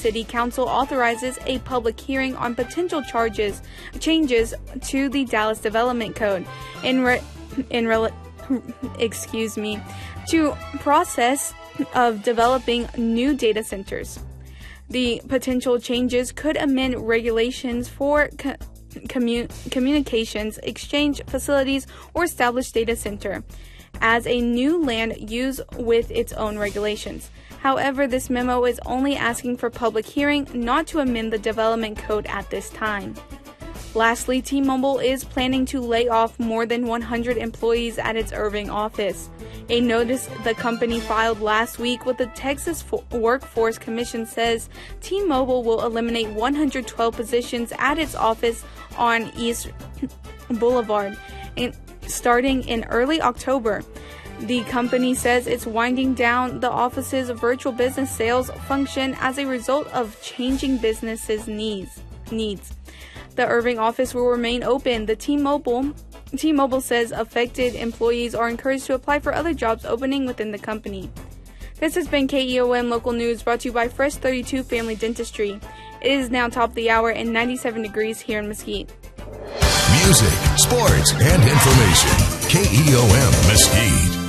City Council authorizes a public hearing on potential changes to the Dallas Development Code to process of developing new data centers. The potential changes could amend regulations for communications exchange facilities or establish data center as a new land use with its own regulations. However, this memo is only asking for public hearing, not to amend the development code at this time. Lastly, T-Mobile is planning to lay off more than 100 employees at its Irving office. A notice the company filed last week with the Texas Workforce Commission says T-Mobile will eliminate 112 positions at its office on East Boulevard starting in early October. The company says it's winding down the office's virtual business sales function as a result of changing businesses' needs. The Irving office will remain open. The T-Mobile says affected employees are encouraged to apply for other jobs opening within the company. This has been KEOM Local News, brought to you by Fresh 32 Family Dentistry. It is now top of the hour and 97 degrees here in Mesquite. Music, sports, and information. KEOM Mesquite.